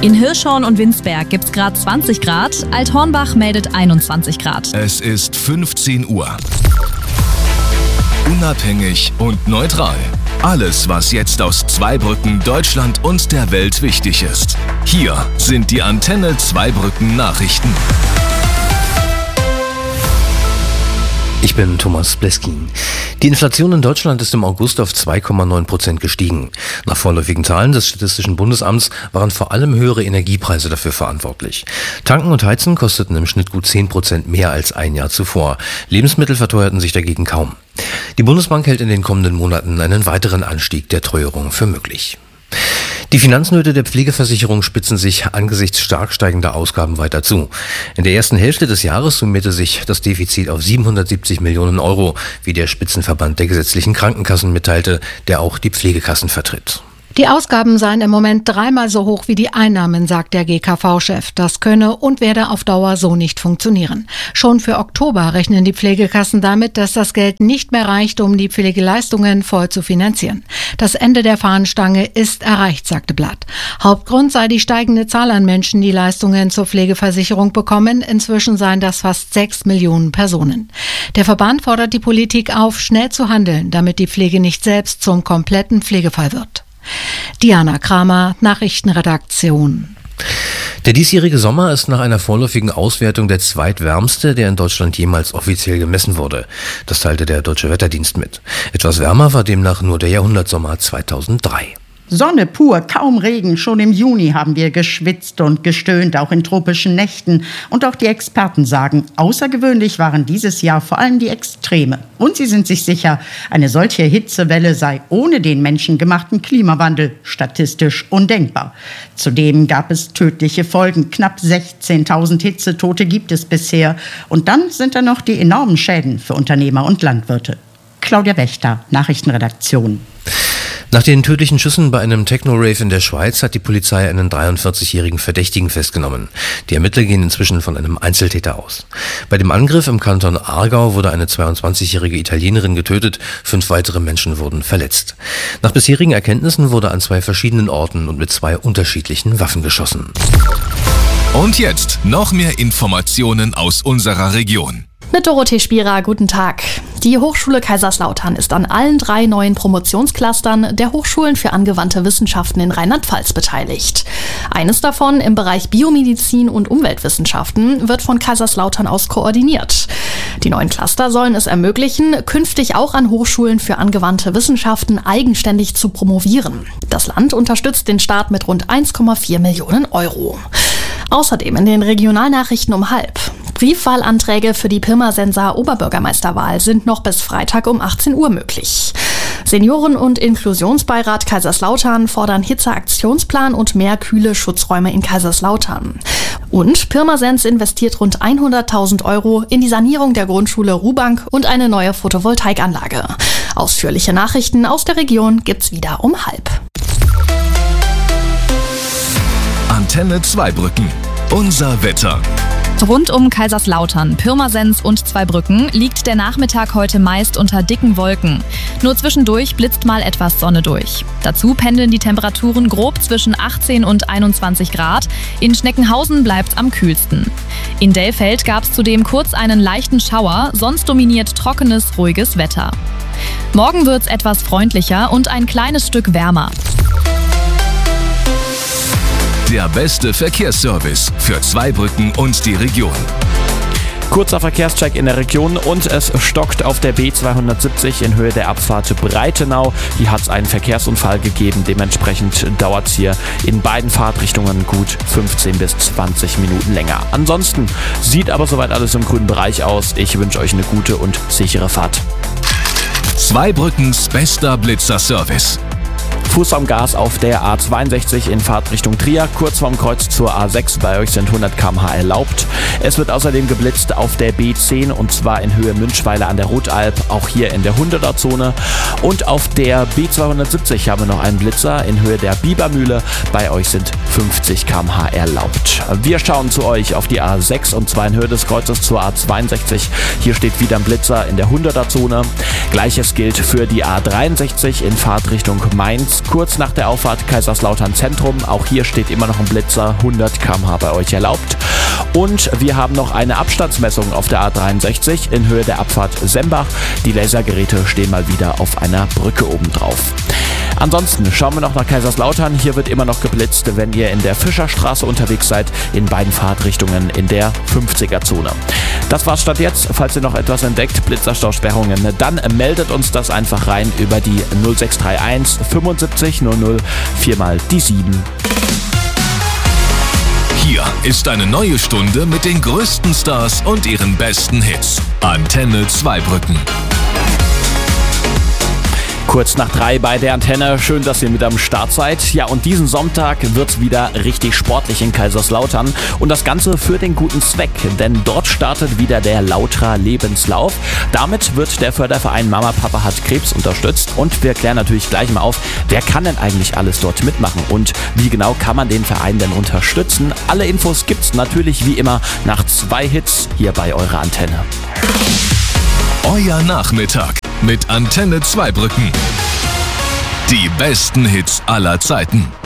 In Hirschhorn und Winsberg gibt's gerade 20 Grad, Althornbach meldet 21 Grad. Es ist 15 Uhr. Unabhängig und neutral. Alles, was jetzt aus Zweibrücken, Deutschland und der Welt wichtig ist. Hier sind die Antenne Zweibrücken Nachrichten. Ich bin Thomas Bleskin. Die Inflation in Deutschland ist im August auf 2,9% gestiegen. Nach vorläufigen Zahlen des Statistischen Bundesamts waren vor allem höhere Energiepreise dafür verantwortlich. Tanken und Heizen kosteten im Schnitt gut 10% mehr als ein Jahr zuvor. Lebensmittel verteuerten sich dagegen kaum. Die Bundesbank hält in den kommenden Monaten einen weiteren Anstieg der Teuerung für möglich. Die Finanznöte der Pflegeversicherung spitzen sich angesichts stark steigender Ausgaben weiter zu. In der ersten Hälfte des Jahres summierte sich das Defizit auf 770 Millionen Euro, wie der Spitzenverband der gesetzlichen Krankenkassen mitteilte, der auch die Pflegekassen vertritt. Die Ausgaben seien im Moment 3-mal so hoch wie die Einnahmen, sagt der GKV-Chef. Das könne und werde auf Dauer so nicht funktionieren. Schon für Oktober rechnen die Pflegekassen damit, dass das Geld nicht mehr reicht, um die Pflegeleistungen voll zu finanzieren. Das Ende der Fahnenstange ist erreicht, sagte Blatt. Hauptgrund sei die steigende Zahl an Menschen, die Leistungen zur Pflegeversicherung bekommen. Inzwischen seien das fast 6 Millionen Personen. Der Verband fordert die Politik auf, schnell zu handeln, damit die Pflege nicht selbst zum kompletten Pflegefall wird. Diana Kramer, Nachrichtenredaktion. Der diesjährige Sommer ist nach einer vorläufigen Auswertung der zweitwärmste, der in Deutschland jemals offiziell gemessen wurde. Das teilte der Deutsche Wetterdienst mit. Etwas wärmer war demnach nur der Jahrhundertsommer 2003. Sonne pur, kaum Regen. Schon im Juni haben wir geschwitzt und gestöhnt, auch in tropischen Nächten. Und auch die Experten sagen, außergewöhnlich waren dieses Jahr vor allem die Extreme. Und sie sind sich sicher, eine solche Hitzewelle sei ohne den menschengemachten Klimawandel statistisch undenkbar. Zudem gab es tödliche Folgen. Knapp 16.000 Hitzetote gibt es bisher. Und dann sind da noch die enormen Schäden für Unternehmer und Landwirte. Claudia Wächter, Nachrichtenredaktion. Nach den tödlichen Schüssen bei einem Techno-Rave in der Schweiz hat die Polizei einen 43-jährigen Verdächtigen festgenommen. Die Ermittler gehen inzwischen von einem Einzeltäter aus. Bei dem Angriff im Kanton Aargau wurde eine 22-jährige Italienerin getötet, 5 weitere Menschen wurden verletzt. Nach bisherigen Erkenntnissen wurde an 2 verschiedenen Orten und mit 2 unterschiedlichen Waffen geschossen. Und jetzt noch mehr Informationen aus unserer Region. Mit Dorothee Spierer, guten Tag. Die Hochschule Kaiserslautern ist an allen 3 neuen Promotionsclustern der Hochschulen für angewandte Wissenschaften in Rheinland-Pfalz beteiligt. Eines davon im Bereich Biomedizin und Umweltwissenschaften wird von Kaiserslautern aus koordiniert. Die neuen Cluster sollen es ermöglichen, künftig auch an Hochschulen für angewandte Wissenschaften eigenständig zu promovieren. Das Land unterstützt den Start mit rund 1,4 Millionen Euro. Außerdem in den Regionalnachrichten um 12:30. Briefwahlanträge für die Pirmasenser Oberbürgermeisterwahl sind noch bis Freitag um 18 Uhr möglich. Senioren- und Inklusionsbeirat Kaiserslautern fordern Hitzeaktionsplan und mehr kühle Schutzräume in Kaiserslautern. Und Pirmasens investiert rund 100.000 Euro in die Sanierung der Grundschule Ruhbank und eine neue Photovoltaikanlage. Ausführliche Nachrichten aus der Region gibt's wieder um 12:30. Antenne Zweibrücken. Unser Wetter. Rund um Kaiserslautern, Pirmasens und Zweibrücken liegt der Nachmittag heute meist unter dicken Wolken. Nur zwischendurch blitzt mal etwas Sonne durch. Dazu pendeln die Temperaturen grob zwischen 18 und 21 Grad. In Schneckenhausen bleibt's am kühlsten. In Dellfeld gab's zudem kurz einen leichten Schauer, sonst dominiert trockenes, ruhiges Wetter. Morgen wird's etwas freundlicher und ein kleines Stück wärmer. Der beste Verkehrsservice für Zweibrücken und die Region. Kurzer Verkehrscheck in der Region und es stockt auf der B270 in Höhe der Abfahrt Breitenau. Hier hat es einen Verkehrsunfall gegeben, dementsprechend dauert es hier in beiden Fahrtrichtungen gut 15 bis 20 Minuten länger. Ansonsten sieht aber soweit alles im grünen Bereich aus. Ich wünsche euch eine gute und sichere Fahrt. Zweibrückens bester Blitzerservice. Fuß am Gas auf der A62 in Fahrtrichtung Trier, kurz vorm Kreuz zur A6. Bei euch sind 100 km/h erlaubt. Es wird außerdem geblitzt auf der B10 und zwar in Höhe Münchweiler an der Rotalb, auch hier in der 100er-Zone. Und auf der B270 haben wir noch einen Blitzer in Höhe der Bibermühle. Bei euch sind 50 km/h erlaubt. Wir schauen zu euch auf die A6 und zwar in Höhe des Kreuzes zur A62. Hier steht wieder ein Blitzer in der 100er-Zone. Gleiches gilt für die A63 in Fahrtrichtung Mainz. kurz nach der Auffahrt Kaiserslautern Zentrum. Auch hier steht immer noch ein Blitzer, 100 km/h bei euch erlaubt. Und wir haben noch eine Abstandsmessung auf der A63 in Höhe der Abfahrt Sembach. Die Lasergeräte stehen mal wieder auf einer Brücke obendrauf. Ansonsten schauen wir noch nach Kaiserslautern. Hier wird immer noch geblitzt, wenn ihr in der Fischerstraße unterwegs seid, in beiden Fahrtrichtungen in der 50er-Zone. Das war's Stand jetzt. Falls ihr noch etwas entdeckt, Blitzerstausperrungen, dann meldet uns das einfach rein über die 0631 75 00 4 mal die 7. Hier ist eine neue Stunde mit den größten Stars und ihren besten Hits. Antenne Zweibrücken. Kurz nach 3 bei der Antenne. Schön, dass ihr mit am Start seid. Ja, und diesen Sonntag wird's wieder richtig sportlich in Kaiserslautern. Und das Ganze für den guten Zweck, denn dort startet wieder der Lautra Lebenslauf. Damit wird der Förderverein Mama Papa hat Krebs unterstützt. Und wir klären natürlich gleich mal auf, wer kann denn eigentlich alles dort mitmachen und wie genau kann man den Verein denn unterstützen. Alle Infos gibt's natürlich wie immer nach 2 Hits hier bei eurer Antenne. Euer Nachmittag mit Antenne Zweibrücken. Die besten Hits aller Zeiten.